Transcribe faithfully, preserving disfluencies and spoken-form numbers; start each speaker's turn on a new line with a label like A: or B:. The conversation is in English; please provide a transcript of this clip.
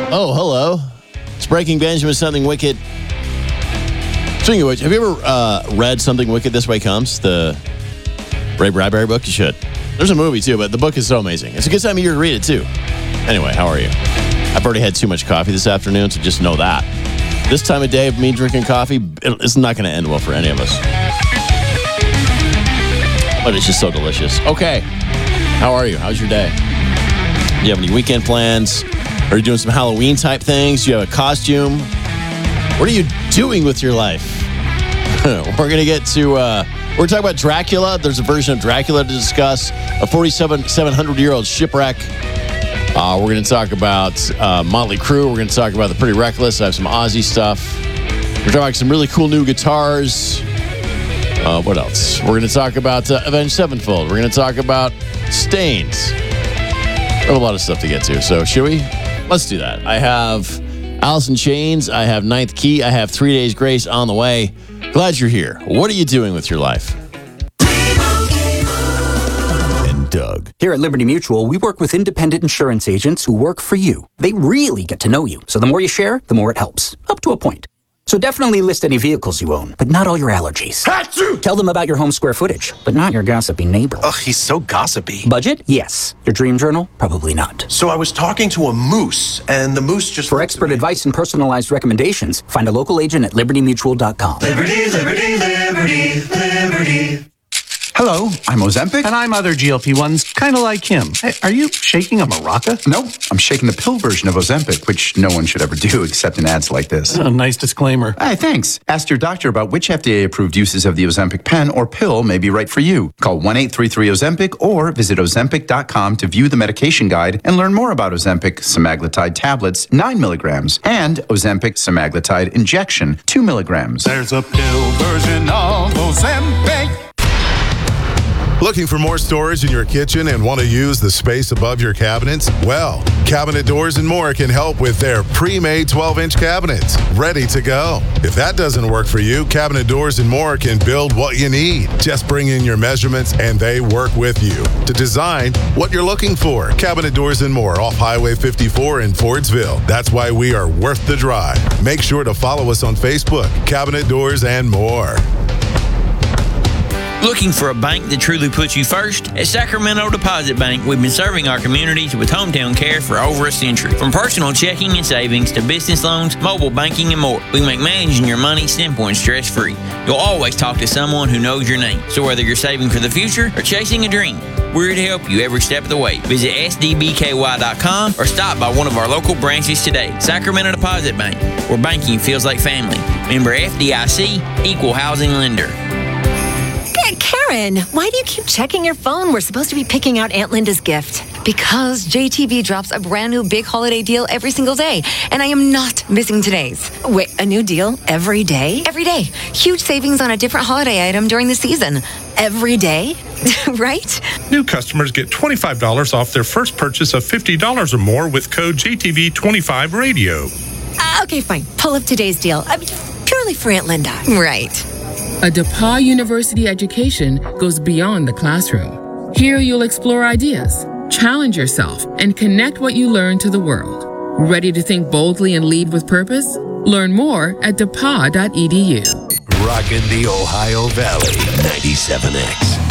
A: Oh, hello. It's Breaking Benjamin, Something Wicked. Speaking of which, have you ever uh, read Something Wicked This Way Comes? The Ray Bradbury book? You should. There's a movie, too, but the book is so amazing. It's a good time of year to read it, too. Anyway, how are you? I've already had too much coffee this afternoon, so just know that. This time of day of me drinking coffee, it's not going to end well for any of us. But it's just so delicious. Okay. How are you? How's your day? Do you have any weekend plans? Are you doing some Halloween type things? Do you have a costume? What are you doing with your life? We're going to get to, uh, we're talking about Dracula. There's a version of Dracula to discuss. A forty-seven hundred year old shipwreck. Uh, we're going to talk about uh, Motley Crue. We're going to talk about The Pretty Reckless. I have some Ozzy stuff. We're talking about some really cool new guitars. Uh, what else? We're going to talk about uh, Avenged Sevenfold. We're going to talk about Stains. We have a lot of stuff to get to. So should we? Let's do that. I have Alice in Chains. I have Ninth Key. I have Three Days Grace on the way. Glad you're here. What are you doing with your life? And Doug.
B: Here at Liberty Mutual, we work with independent insurance agents who work for you. They really get to know you. So the more you share, the more it helps. Up to a point. So definitely list any vehicles you own, but not all your allergies. Achoo! Tell them about your home square footage, but not your gossipy neighbor.
C: Ugh, he's so gossipy.
B: Budget? Yes. Your dream journal? Probably not.
C: So I was talking to a moose, and the moose just...
B: For expert advice and personalized recommendations, find a local agent at liberty mutual dot com.
D: Liberty, liberty, liberty, liberty.
E: Hello, I'm Ozempic.
F: And I'm other G L P ones, kind of like him. Hey, are you shaking a maraca?
E: Nope, I'm shaking the pill version of Ozempic, which no one should ever do except in ads like this.
F: Oh, nice disclaimer.
E: Hey, thanks. Ask your doctor about which F D A-approved uses of the Ozempic pen or pill may be right for you. Call one eight three three Ozempic or visit ozempic dot com to view the medication guide and learn more about Ozempic semaglutide tablets, nine milligrams, and Ozempic semaglutide injection, two milligrams.
G: There's a pill version of Ozempic.
H: Looking for more storage in your kitchen and want to use the space above your cabinets? Well, Cabinet Doors and More can help with their pre-made twelve inch cabinets, ready to go. If that doesn't work for you, Cabinet Doors and More can build what you need. Just bring in your measurements and they work with you to design what you're looking for. Cabinet Doors and More off Highway fifty-four in Fordsville. That's why we are worth the drive. Make sure to follow us on Facebook, Cabinet Doors and More.
I: Looking for a bank that truly puts you first? At Sacramento Deposit Bank, we've been serving our communities with hometown care for over a century. From personal checking and savings to business loans, mobile banking, and more, we make managing your money simple and stress-free. You'll always talk to someone who knows your name. So whether you're saving for the future or chasing a dream, we're here to help you every step of the way. Visit S D B K Y dot com or stop by one of our local branches today. Sacramento Deposit Bank, where banking feels like family. Member F D I C, Equal Housing Lender.
J: Karen, why do you keep checking your phone? We're supposed to be picking out Aunt Linda's gift. Because J T V drops a brand new big holiday deal every single day, and I am not missing today's. Wait, a new deal every day? Every day. Huge savings on a different holiday item during the season. Every day? Right?
K: New customers get twenty-five dollars off their first purchase of fifty dollars or more with code J T V twenty-five radio.
J: Uh, okay, fine. Pull up today's deal. I mean, purely for Aunt Linda. Right.
L: A DePauw University education goes beyond the classroom. Here you'll explore ideas, challenge yourself, and connect what you learn to the world. Ready to think boldly and lead with purpose? Learn more at depaw dot e d u.
M: Rockin' the Ohio Valley, ninety-seven X.